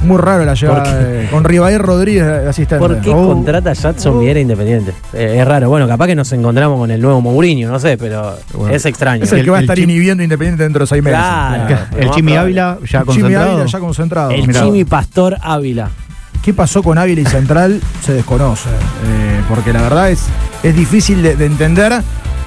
Muy raro la llegada con Ribair Rodríguez de asistente. ¿Por qué contrata a Jadson Viera Independiente? Es raro. Bueno, capaz que nos encontramos con el nuevo Mourinho, no sé, pero es extraño. Es el que va a estar inhibiendo Independiente dentro de 6 meses. Claro. El Chimi Ávila ya concentrado. El Chimi Pastor Ávila. ¿Qué pasó con Ávila y Central? Se desconoce. Porque la verdad es difícil de entender.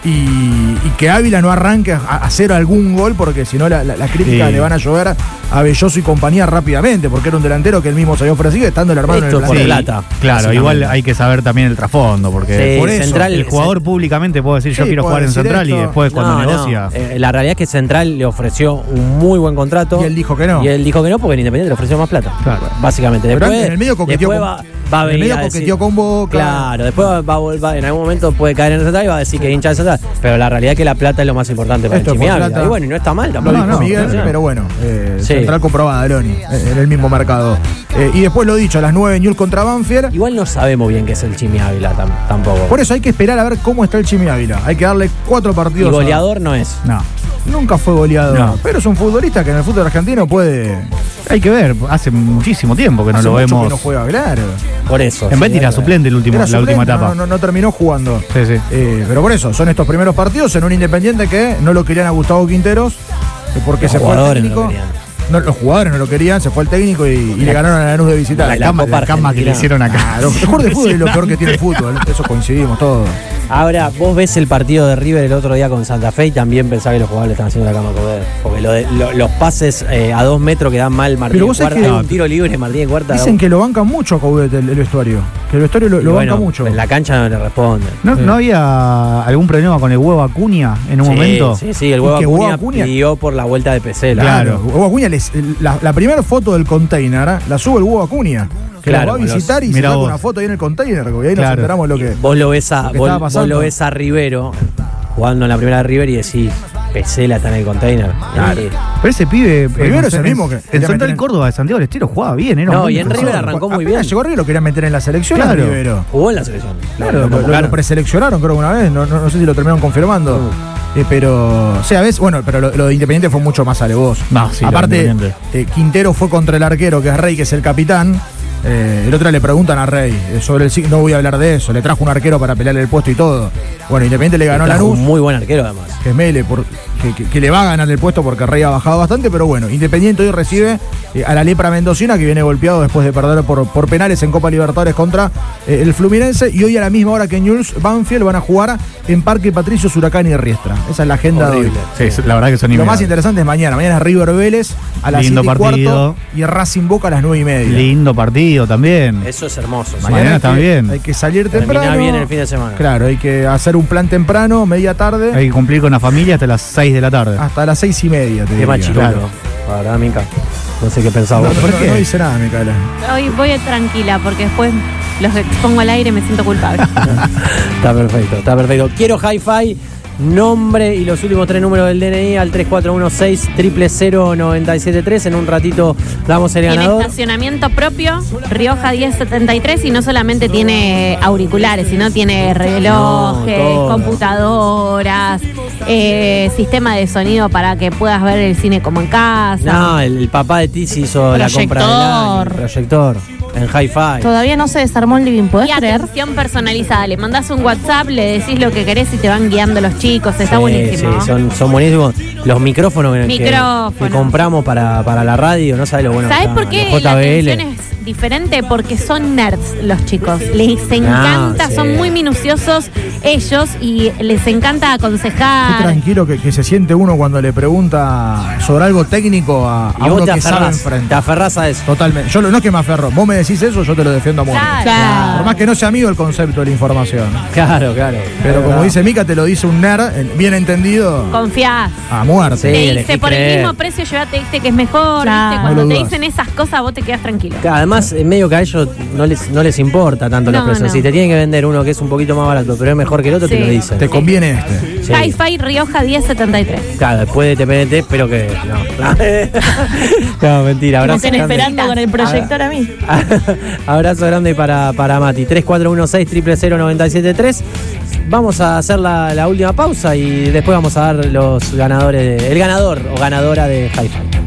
Y que Ávila no arranque a hacer algún gol, porque si no las críticas le van a llover a Belloso y compañía rápidamente, porque era un delantero que él mismo se había ofrecido estando el hermano esto en el por plantel. plata. Claro, igual hay que saber también el trasfondo, porque por eso, Central, el jugador públicamente puede decir yo quiero jugar en Central y después cuando negocia. La realidad es que Central le ofreció un muy buen contrato. Y él dijo que no. Y él dijo que no porque el Independiente le ofreció más plata. Claro. Básicamente. Pero Después, en el medio coqueteó va a venir a coqueteó con Boca. Claro, después va a volver, en algún momento puede caer en el Central y va a decir que es hincha de Central. Pero la realidad es que la plata es lo más importante para Esto el Chimi por Ávila. plata. Y bueno, y no está mal Lo tampoco. dijo Miguel, pero bueno, Sí. Central compró a Daloni en el mismo mercado. Y después lo dicho, a las 9 Newell's contra Banfield. Igual no sabemos bien qué es el Chimi Ávila tampoco. Por eso hay que esperar a ver cómo está el Chimi Ávila. Hay que darle 4 partidos. Y goleador no es. No. Nunca fue goleador. No. Pero es un futbolista que en el fútbol argentino puede. Hay que ver, hace muchísimo tiempo que no Hace lo mucho vemos. que no juega, claro. Por eso. En Betis era suplente Era la suplente, última etapa. No terminó jugando. Sí, sí. Pero por eso, son estos primeros partidos en un Independiente que no lo querían a Gustavo Quinteros, porque Los se fue el jugadores no lo técnico. querían. No, los jugadores no lo querían, se fue el técnico y le ganaron a Lanús de visitante. La Copa La cama que le Argentina. hicieron acá. Claro, lo mejor de fútbol es lo peor que tiene el fútbol. Eso coincidimos todos. Ahora, vos ves el partido de River el otro día con Santa Fe y también pensás que los jugadores le están haciendo la cama a Coudet. Porque los pases a 2 metros que dan mal Martín Pero vos Cuarta, sabés que un tiro libre Martín Cuarta. Dicen que lo bancan mucho a Coudet el vestuario. Que el vestuario lo banca mucho. En la cancha no le responden. ¿No había algún problema con el huevo Acuña en un momento? Sí, el huevo que huevo Acuña pidió por la vuelta de Pesela. Claro. Hugo Acuña, la primera foto del container la sube el Hugo Acuña. Que Claro, lo va a visitar y se mirá saca vos. una foto ahí en el container. Porque ahí nos Claro. enteramos lo que. Vos lo ves a Lo que estaba pasando. vos lo ves a Rivero jugando en la primera de River y decís, Pesela está en el container. Claro. Pero ese pibe. Rivero es el mismo que En quería meter Central en- Córdoba de Santiago del Estero jugaba bien, era No, un y buen en defensor. River arrancó muy Apenas bien. llegó River lo querían meter en la selección a Claro. Rivero. Jugó en la selección. Claro, Lo convocaron. lo preseleccionaron creo que una vez, no sé si lo terminaron confirmando. Pero, o sea, a veces, bueno, pero lo de Independiente fue mucho más alevoso. No, sí, Aparte, lo de Independiente. Quintero fue contra el arquero, que es Rey, que es el capitán. El otro le preguntan a Rey sobre el no voy a hablar de eso, le trajo un arquero para pelearle el puesto y todo. Bueno, Independiente le ganó a Trajo Lanús, un muy buen arquero además. que es Mele, que le va a ganar el puesto porque Rey ha bajado bastante, pero bueno, Independiente hoy recibe a la Lepra Mendocina, que viene golpeado después de perder por penales en Copa Libertadores contra el Fluminense, y hoy a la misma hora que Newell's Banfield van a jugar en Parque Patricios, Huracán y Riestra. Esa es la agenda Horrible. de hoy. Sí, la verdad que son Lo más inmediatos. interesante es mañana. Mañana es River Vélez a las Lindo 7:15 partido. y Racing Boca a las 9:30. Lindo partido también. Eso es hermoso. sí. Mañana está bien. Hay que salir Termina temprano. bien el fin de semana. Claro, hay que hacer un plan temprano, media tarde, Hay que cumplir con la familia hasta las 6 de la tarde. hasta las 6:30. Te Qué diría. machirulo. Claro. Para Mica. No sé qué pensaba. No, vos. no, no dice nada, Micaela. Hoy voy tranquila porque después los expongo al aire y me siento culpable. Está perfecto, está perfecto. Quiero Hi-Fi, nombre y los últimos 3 números del DNI al 3416-000-973. En un ratito damos el Tiene ganador. estacionamiento propio, Rioja 1073, y no solamente tiene auriculares, sino tiene relojes, No, todo. computadoras, sistema de sonido para que puedas ver el cine como en casa. No, el papá de Tizi hizo la compra del año. Proyector. En Hi-Fi. Todavía no se desarmó el living, ¿puedes Y creer? atención personalizada, le mandás un WhatsApp, le decís lo que querés y te van guiando los chicos, está Sí, buenísimo. sí, son buenísimos. Los micrófonos que Micrófonos. compramos para la radio, no sabes lo bueno. ¿Sabes que por están, qué los la JBL. atención es diferente? Porque son nerds los chicos. Les encanta, sí. son muy minuciosos ellos y les encanta Qué aconsejar. tranquilo que se siente uno cuando le pregunta sobre algo técnico a Y uno vos te que sabe aferrás, enfrente. te aferrás a eso. Totalmente. Yo no es que me aferro. Vos me decís eso, yo te lo defiendo a muerte. Claro. Por más que no sea amigo el concepto de la información. Claro, claro. Pero como dice Mica, te lo dice un nerd, bien entendido, Confiás. a muerte. Sí, Te dice, elegí por el creer. mismo precio llévate este que es mejor. Claro. ¿viste? No Cuando lo te dudas. dicen esas cosas, vos te quedas tranquilo. Además, en medio que a ellos no les importa tanto los No, precios. no. Si te tienen que vender uno que es un poquito más barato, pero es mejor que el otro, te Sí. lo dicen. Te conviene este. Sí. Hi-Fi Rioja 1073. Claro, después de TPNT, espero que. No, no mentira. Me Abrazo estén grande. esperando con el proyector a mí. Abrazo grande para Mati. 3416-000-973. Vamos a hacer la última pausa y después vamos a dar los ganadores, el ganador o ganadora de Hi-Fi.